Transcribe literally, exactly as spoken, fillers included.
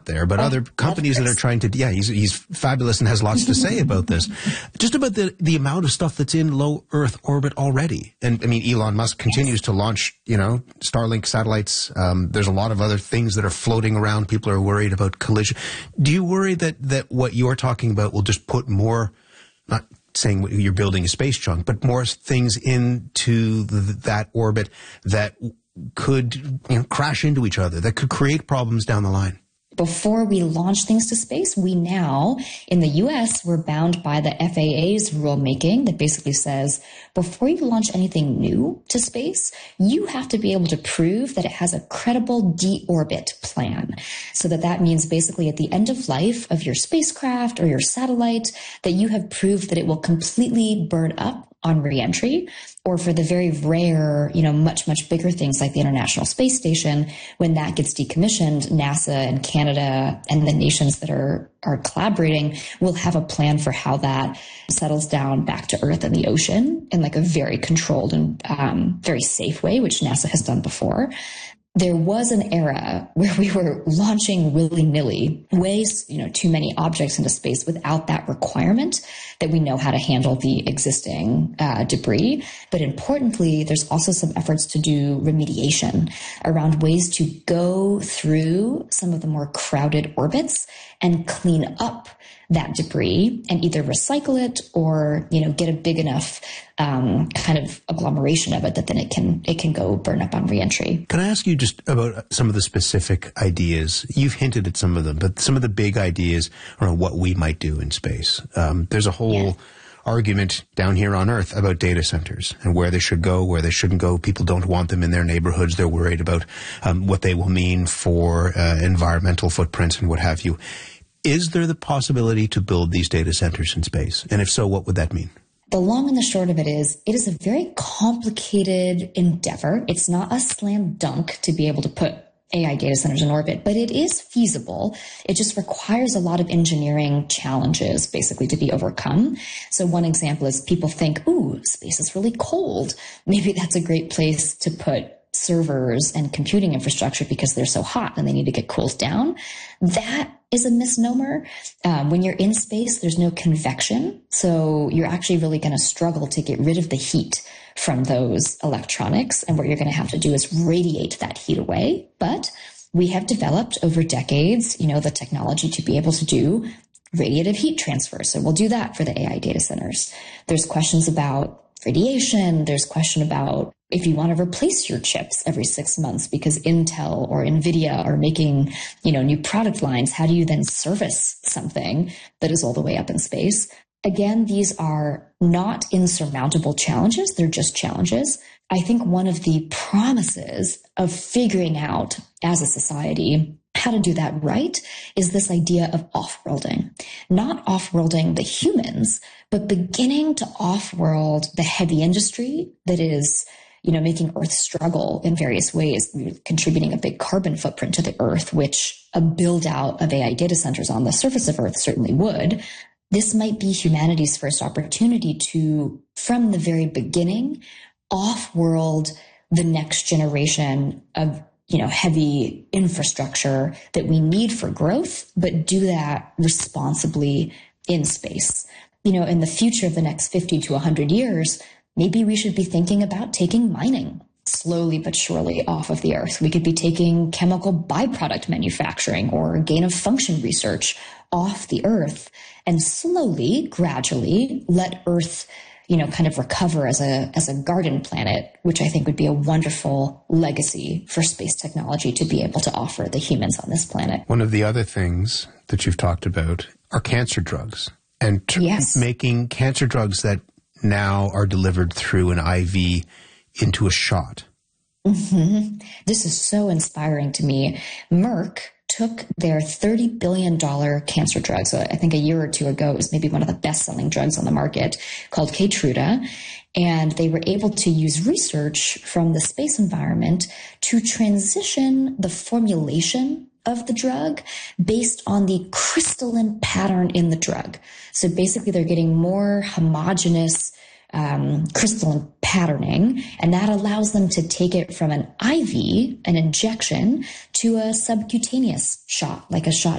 there, but oh, other companies that are trying to, yeah, he's, he's fabulous and has lots to say about this. Just about the, the amount of stuff that's in low Earth orbit already. And I mean, Elon Musk continues to launch, you know, Starlink satellites. Um, there's a lot of other things that are floating around. People are worried about collision. Do you worry that, that what you're talking about will just put more, not saying you're building a space junk, but more things into the, that orbit that could, you know, crash into each other, that could create problems down the line? Before we launch things to space, we now, in the U S, we're bound by the F A A's rulemaking that basically says, before you launch anything new to space, you have to be able to prove that it has a credible deorbit plan. So that that means basically at the end of life of your spacecraft or your satellite, that you have proved that it will completely burn up on reentry, or for the very rare, you know, much, much bigger things like the International Space Station, when that gets decommissioned, NASA and Canada and the nations that are, are collaborating will have a plan for how that settles down back to Earth and the ocean in like a very controlled and um, very safe way, which NASA has done before. There was an era where we were launching willy-nilly, ways, you know, too many objects into space without that requirement that we know how to handle the existing uh, debris. But importantly, there's also some efforts to do remediation around ways to go through some of the more crowded orbits and clean up that debris and either recycle it or, you know, get a big enough um, kind of agglomeration of it that then it can it can go burn up on reentry. Can I ask you just about some of the specific ideas? You've hinted at some of them, but some of the big ideas around what we might do in space. Um, there's a whole yeah. argument down here on Earth about data centers and where they should go, where they shouldn't go. People don't want them in their neighborhoods. They're worried about um, what they will mean for uh, environmental footprints and what have you. Is there the possibility to build these data centers in space? And if so, what would that mean? The long and the short of it is, it is a very complicated endeavor. It's not a slam dunk to be able to put A I data centers in orbit, but it is feasible. It just requires a lot of engineering challenges, basically, to be overcome. So one example is people think, ooh, space is really cold. Maybe that's a great place to put servers and computing infrastructure because they're so hot and they need to get cooled down. That is a misnomer. Um, when you're in space, there's no convection. So you're actually really going to struggle to get rid of the heat from those electronics. And what you're going to have to do is radiate that heat away. But we have developed over decades, you know, the technology to be able to do radiative heat transfer. So we'll do that for the A I data centers. There's questions about radiation. There's question about if you want to replace your chips every six months because Intel or NVIDIA are making, you know, new product lines, how do you then service something that is all the way up in space? Again, these are not insurmountable challenges. They're just challenges. I think one of the promises of figuring out as a society how to do that right is this idea of off-worlding. Not off-worlding the humans, but beginning to off-world the heavy industry that is, you know, making Earth struggle in various ways, contributing a big carbon footprint to the Earth, which a build out of A I data centers on the surface of Earth certainly would. This might be humanity's first opportunity to, from the very beginning, off-world the next generation of, you know, heavy infrastructure that we need for growth, but do that responsibly in space. You know, in the future of the next fifty to one hundred years, maybe we should be thinking about taking mining slowly but surely off of the Earth. We could be taking chemical byproduct manufacturing or gain of function research off the Earth and slowly, gradually let Earth, you know, kind of recover as a as a garden planet, which I think would be a wonderful legacy for space technology to be able to offer the humans on this planet. One of the other things that you've talked about are cancer drugs and t- yes. making cancer drugs that now are delivered through an I V into a shot. Mm-hmm. This is so inspiring to me. Merck took their thirty billion dollars cancer drug. So I think a year or two ago, it was maybe one of the best-selling drugs on the market called Keytruda. And they were able to use research from the space environment to transition the formulation of the drug based on the crystalline pattern in the drug. So basically, they're getting more homogeneous Um, crystalline patterning, and that allows them to take it from an I V, an injection, to a subcutaneous shot, like a shot